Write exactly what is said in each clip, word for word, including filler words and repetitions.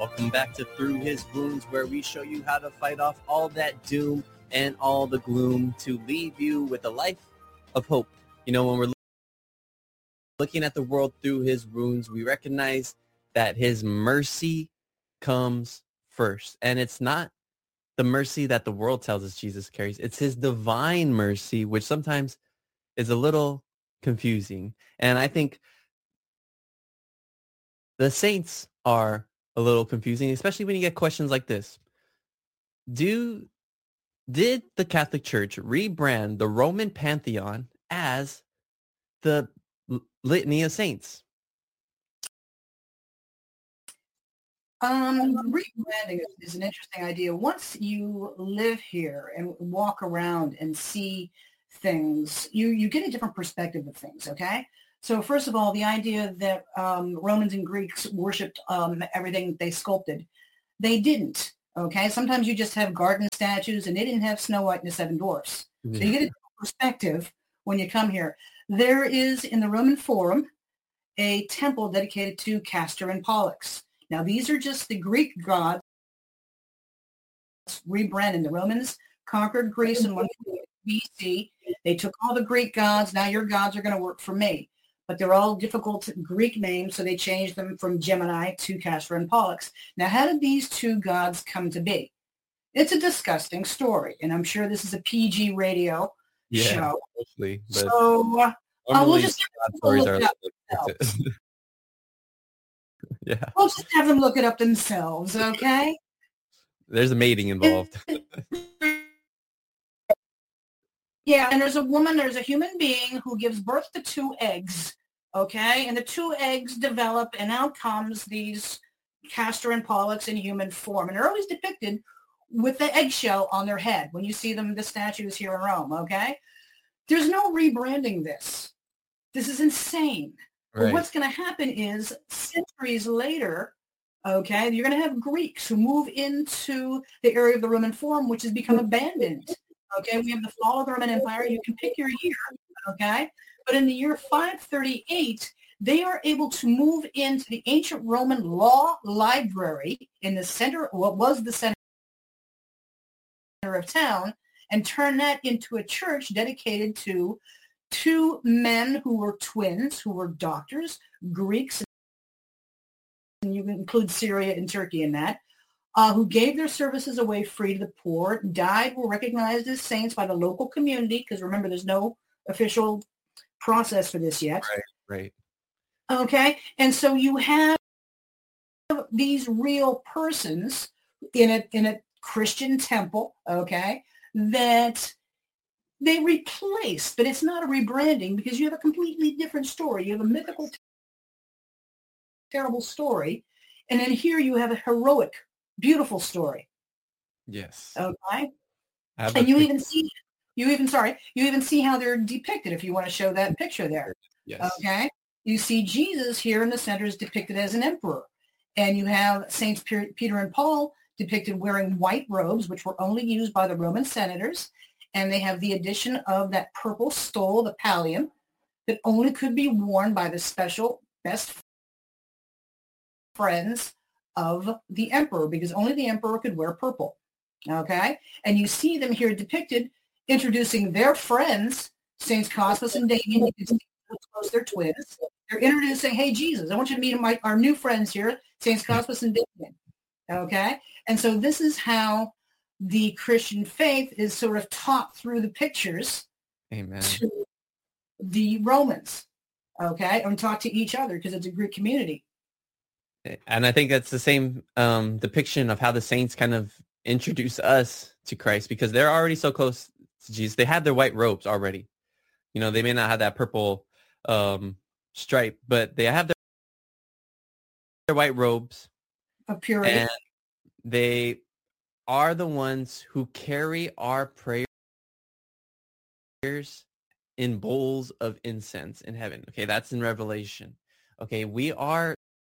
Welcome back to Through His Wounds, where we show you how to fight off all that doom and all the gloom to leave you with a life of hope. You know, when we're looking at the world through His wounds, we recognize that His mercy comes first. And it's not the mercy that the world tells us Jesus carries. It's His divine mercy, which sometimes is a little confusing. And I think the saints are a little confusing, especially when you get questions like this. Do did the Catholic Church rebrand the Roman Pantheon as the Litany of Saints? Um, rebranding is an interesting idea. Once you live here and walk around and see things, you, you get a different perspective of things, okay? So first of all, the idea that um, Romans and Greeks worshipped um, everything they sculpted, they didn't, okay? Sometimes you just have garden statues, and they didn't have Snow White and the Seven Dwarfs. Yeah. So you get a perspective when you come here. There is, in the Roman Forum, a temple dedicated to Castor and Pollux. Now, these are just the Greek gods rebranded. The Romans conquered Greece in one forty B C. They took all the Greek gods. Now your gods are going to work for me. But they're all difficult Greek names, so they changed them from Gemini to Castor and Pollux. Now, how did these two gods come to be? It's a disgusting story, and I'm sure this is a P G radio yeah, show. Mostly, but so uh, I will just stories are yeah. We'll just have them look it up themselves, okay? There's a mating involved. Yeah, and there's a woman, there's a human being who gives birth to two eggs, okay? And the two eggs develop, and out comes these Castor and Pollux in human form. And they're always depicted with the eggshell on their head when you see them, the statues here in Rome, okay? There's no rebranding this. This is insane. Right. But what's going to happen is centuries later, okay, you're going to have Greeks who move into the area of the Roman Forum, which has become abandoned. Okay, we have the fall of the Roman Empire. You can pick your year, okay? But in the year five thirty-eight, they are able to move into the ancient Roman law library in the center, what was the center of town, and turn that into a church dedicated to two men who were twins, who were doctors, Greeks, and you can include Syria and Turkey in that, uh, who gave their services away free to the poor, died, were recognized as saints by the local community, because remember, there's no official process for this yet. Right, right. Okay, and so you have these real persons in a, in a Christian temple, okay, that they replace, but it's not a rebranding because you have a completely different story. You have a mythical, terrible story, and then here you have a heroic, beautiful story. Yes. Okay. And you even see, you even sorry, you even see how they're depicted. If you want to show that picture there. Yes. Okay. You see Jesus here in the center is depicted as an emperor, and you have Saints Peter and Paul depicted wearing white robes, which were only used by the Roman senators. And they have the addition of that purple stole, the pallium, that only could be worn by the special best friends of the emperor, because only the emperor could wear purple. Okay? And you see them here depicted introducing their friends, Saints Cosmas and Damian. You can see how close they're twins. They're introducing, hey, Jesus, I want you to meet my, our new friends here, Saints Cosmas and Damian. Okay? And so this is how the Christian faith is sort of taught through the pictures. Amen. To the Romans, okay, and taught to each other because it's a Greek community. And I think that's the same um, depiction of how the saints kind of introduce us to Christ, because they're already so close to Jesus. They have their white robes already. You know, they may not have that purple um, stripe, but they have their, their white robes of purity. And they are the ones who carry our prayers in bowls of incense in heaven. Okay, that's in Revelation. Okay, we are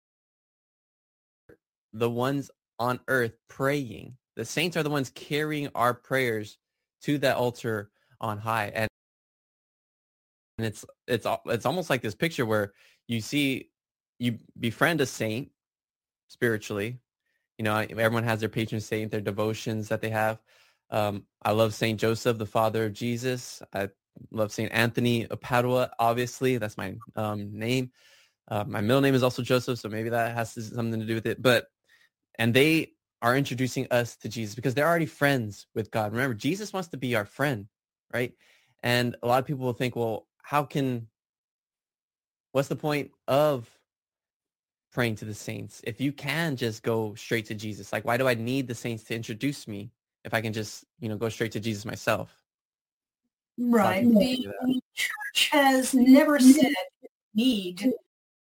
the ones on earth praying. The saints are the ones carrying our prayers to that altar on high. And and it's it's it's almost like this picture where you see you befriend a saint spiritually, You know, everyone has their patron saint, their devotions that they have. Um, I love Saint Joseph, the father of Jesus. I love Saint Anthony of Padua, obviously. That's my um, name. Uh, my middle name is also Joseph, so maybe that has to, something to do with it. But, and they are introducing us to Jesus because they're already friends with God. Remember, Jesus wants to be our friend, right? And a lot of people will think, well, how can, what's the point of praying to the saints if you can just go straight to Jesus? Like, why do I need the saints to introduce me if I can just, you know, go straight to Jesus myself? Right. The church has never said need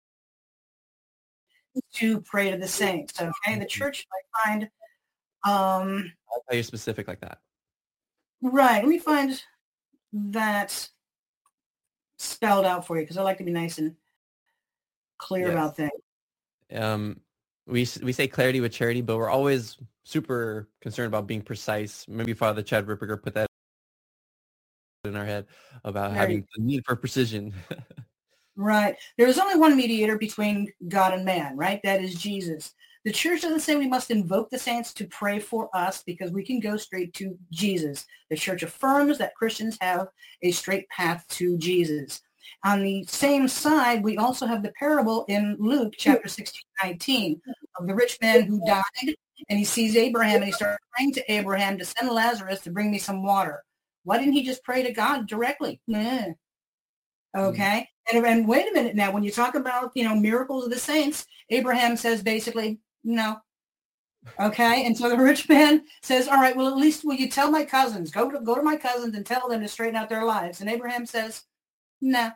to pray to the saints. Okay, the church I find. Um, I'll tell you specific like that. Right. Let me find that spelled out for you because I like to be nice and clear Yes. about things. Um, we we say clarity with charity, but we're always super concerned about being precise. Maybe Father Chad Ripperger put that in our head about There having you- the need for precision. Right. There is only one mediator between God and man, right? That is Jesus. The church doesn't say we must invoke the saints to pray for us because we can go straight to Jesus. The church affirms that Christians have a straight path to Jesus. On the same side, we also have the parable in Luke chapter sixteen, nineteen of the rich man who died, and he sees Abraham, and he starts praying to Abraham to send Lazarus to bring me some water. Why didn't he just pray to God directly? Nah. Okay. And, and wait a minute now, when you talk about, you know, miracles of the saints, Abraham says basically, no. Okay. And so the rich man says, all right, well, at least will you tell my cousins, go to, go to my cousins and tell them to straighten out their lives. And Abraham says, no.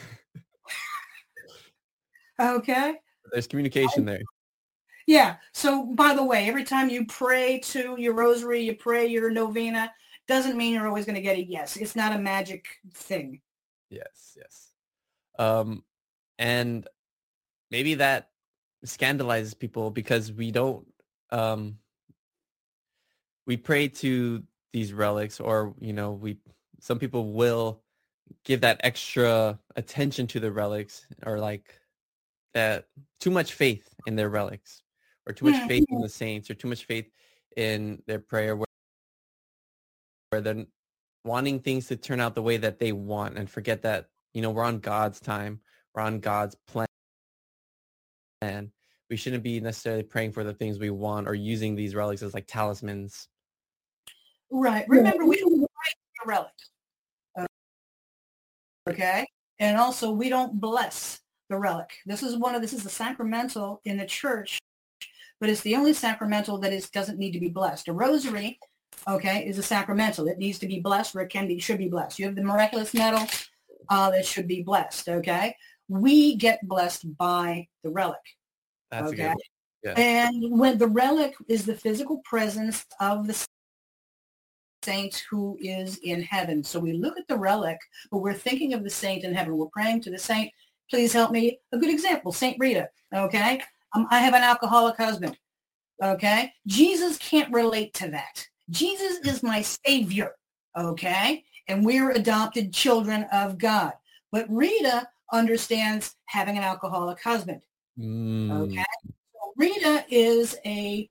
Okay. There's communication there. Yeah. So by the way, every time you pray to your rosary, you pray your novena, doesn't mean you're always going to get a yes. It's not a magic thing. Yes, yes. Um, and maybe that scandalizes people because we don't, um, we pray to these relics, or, you know, we, some people will give that extra attention to the relics, or like that too much faith in their relics, or too much faith in the saints, or too much faith in their prayer, where, where they're wanting things to turn out the way that they want and forget that, you know, we're on God's time, we're on God's plan. And we shouldn't be necessarily praying for the things we want or using these relics as like talismans. Right. Remember, we don't pray for the relic. Okay. And also, we don't bless the relic. This is one of, this is the sacramental in the church, but it's the only sacramental that is, doesn't need to be blessed. A rosary, okay, is a sacramental. It needs to be blessed, or it can be, should be blessed. You have the miraculous medal uh, that should be blessed, okay? We get blessed by the relic. That's okay? a good one. Yeah. And when the relic is the physical presence of the saint who is in heaven. So we look at the relic, but we're thinking of the saint in heaven. We're praying to the saint. Please help me. A good example, Saint Rita, okay? Um, I have an alcoholic husband, okay? Jesus can't relate to that. Jesus is my savior, okay? And we're adopted children of God. But Rita understands having an alcoholic husband, Mm. okay? So Rita is a...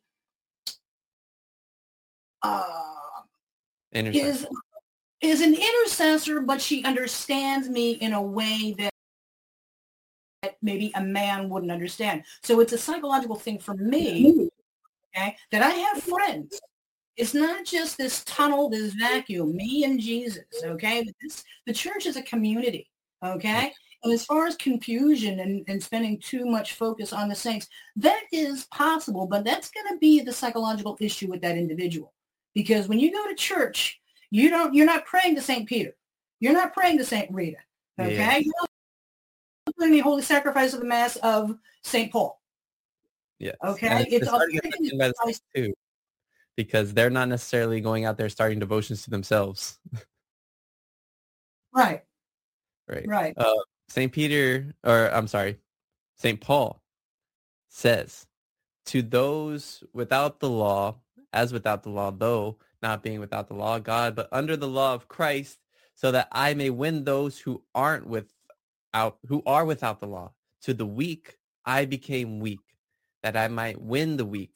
Uh, is is an intercessor, but she understands me in a way that maybe a man wouldn't understand. So it's a psychological thing for me, okay, that I have friends. It's not just this tunnel, this vacuum, me and Jesus, okay? This, the church is a community, okay? And as far as confusion and, and spending too much focus on the saints, that is possible, but that's going to be the psychological issue with that individual. Because when you go to church, you don't, you're not praying to Saint Peter. You're not praying to Saint Rita, okay? Yeah. You're not doing the holy sacrifice of the Mass of Saint Paul. Yes. Okay? It's, it's too, because they're not necessarily going out there starting devotions to themselves. Right. Right. Right. Uh, Saint Peter, or I'm sorry, Saint Paul says, to those without the law, as without the law, though not being without the law of God, but under the law of Christ, so that I may win those who aren't without, who are without the law. To the weak, I became weak, that I might win the weak.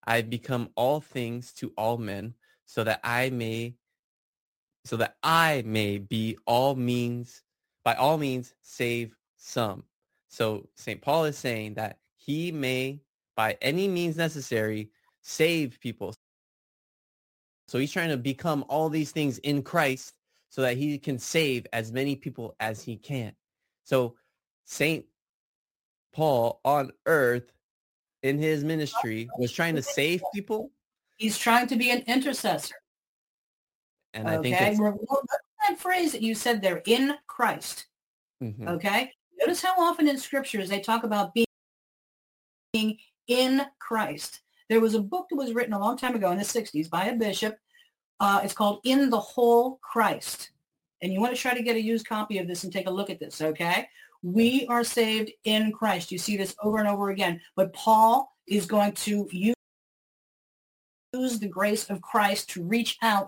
I've become all things to all men, so that I may so that I may be all means by all means save some. So Saint Paul is saying that he may by any means necessary save people. So he's trying to become all these things in Christ so that he can save as many people as he can. So Saint Paul on earth in his ministry was trying to save people. He's trying to be an intercessor. And I think Okay, it's Remember that phrase that you said there, in Christ. mhm. Okay, notice how often in scriptures they talk about being in Christ. There was a book that was written a long time ago in the sixties by a bishop. Uh, it's called In the Whole Christ. And you want to try to get a used copy of this and take a look at this, okay? We are saved in Christ. You see this over and over again. But Paul is going to use the grace of Christ to reach out